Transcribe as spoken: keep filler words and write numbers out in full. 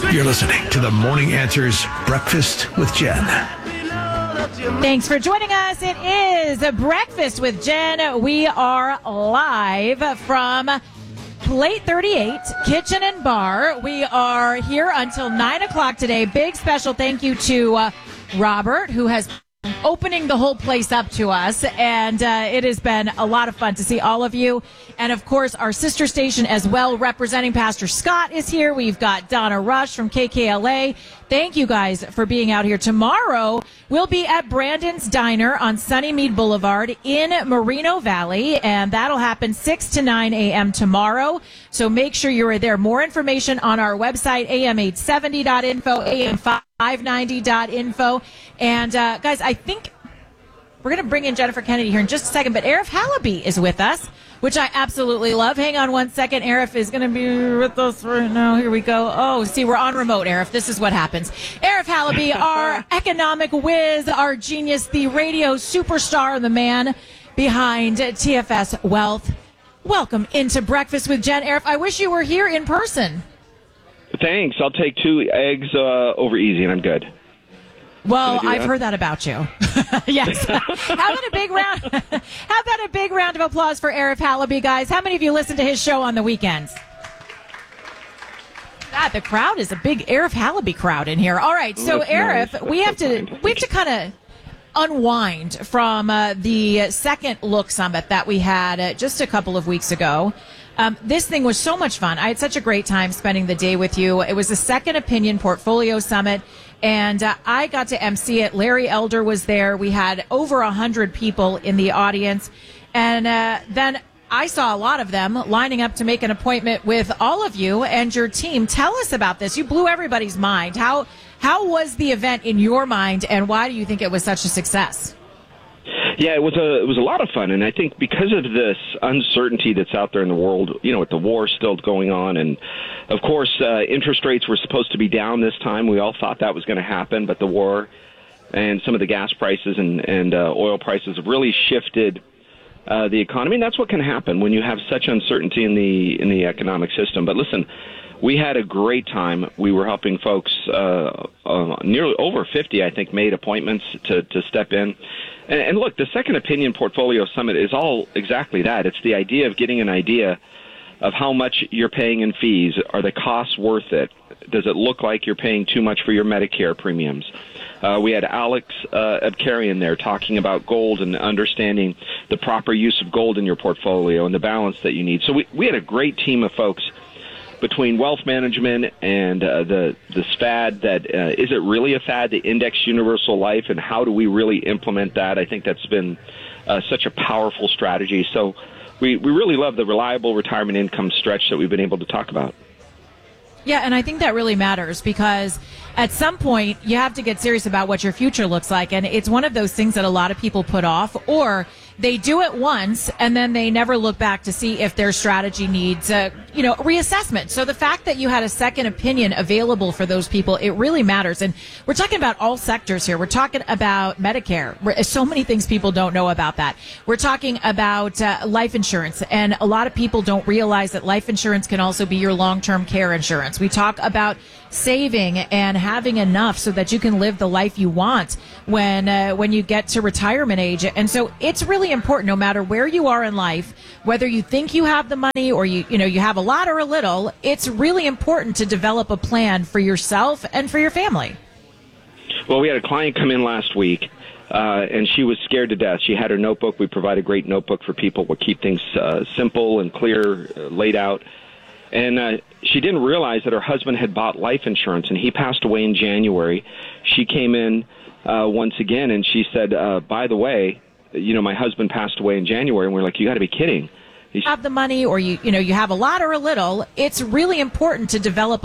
You're listening to the Morning Answers Breakfast with Jen. Thanks for joining us. It is a Breakfast with Jen. We are live from Plate thirty-eight, Kitchen and Bar. We are here until nine o'clock today. Big special thank you to uh, Robert, who has opening the whole place up to us, and uh, it has been a lot of fun to see all of you. And of course, our sister station as well, representing Pastor Scott, is here. We've got Donna Rush from K K L A. Thank you guys for being out here. Tomorrow, we'll be at Brandon's Diner on Sunnymead Boulevard in Moreno Valley, and that'll happen six to nine a.m. tomorrow. So make sure you're there. More information on our website, a m eight seventy dot info, a m five ninety dot info. And uh, guys, I think we're going to bring in Jennifer Kennedy here in just a second, but Arif Halaby is with us, which I absolutely love. Hang on one second. Arif is going to be with us right now. Here we go. Oh, see, we're on remote, Arif. This is what happens. Arif Halaby, our economic whiz, our genius, the radio superstar, the man behind T F S Wealth. Welcome into Breakfast with Jen. Arif, I wish you were here in person. Thanks. I'll take two eggs uh, over easy, and I'm good. Well, I've heard that about you. Yes. How about a big round? How about a big round of applause for Arif Halaby, guys? How many of you listen to his show on the weekends? God, the crowd is a big Arif Halaby crowd in here. All right, so That's Arif, nice. we have to we have to kind of unwind from uh, the second Look Summit that we had uh, just a couple of weeks ago. Um, this thing was so much fun. I had such a great time spending the day with you. It was the Second Opinion Portfolio Summit, and uh, I got to emcee it. Larry Elder was there. We had over one hundred people in the audience, and uh, then I saw a lot of them lining up to make an appointment with all of you and your team. Tell us about this. You blew everybody's mind. How how was the event in your mind, and why do you think it was such a success? Yeah, it was a it was a lot of fun, and I think because of this uncertainty that's out there in the world, you know, with the war still going on, and of course, uh, interest rates were supposed to be down this time. We all thought that was going to happen, but the war and some of the gas prices and and uh, oil prices have really shifted uh, the economy, and that's what can happen when you have such uncertainty in the in the economic system. But listen, we had a great time. We were helping folks, uh, uh, nearly over fifty, I think, made appointments to, to step in. And, and look, the Second Opinion Portfolio Summit is all exactly that. It's the idea of getting an idea of how much you're paying in fees. Are the costs worth it? Does it look like you're paying too much for your Medicare premiums? Uh, we had Alex uh, Abkarian there talking about gold and understanding the proper use of gold in your portfolio and the balance that you need. So we, we had a great team of folks between wealth management and uh, the this fad that uh, is it really a fad, the Index Universal Life, and how do we really implement that? I think that's been uh, such a powerful strategy. So we, we really love the reliable retirement income stretch that we've been able to talk about. Yeah, and I think that really matters because at some point you have to get serious about what your future looks like. And it's one of those things that a lot of people put off, or they do it once and then they never look back to see if their strategy needs a, you know, reassessment. So the fact that you had a second opinion available for those people, it really matters. And we're talking about all sectors here. We're talking about Medicare. We're, so many things people don't know about that. We're talking about uh, life insurance, and a lot of people don't realize that life insurance can also be your long-term care insurance. We talk about saving and having enough so that you can live the life you want when uh, when you get to retirement age. And so it's really important, no matter where you are in life, whether you think you have the money or you you know you have a lot or a little, it's really important to develop a plan for yourself and for your family. Well, we had a client come in last week, uh, and she was scared to death. She had her notebook. We provide a great notebook for people. We keep things uh, simple and clear, uh, laid out. And uh, she didn't realize that her husband had bought life insurance, and he passed away in January. She came in uh, once again, and she said, uh, by the way, you know, my husband passed away in January. And we're like, you got to be kidding. He's- have the money or you, you know, you have a lot or a little, it's really important to develop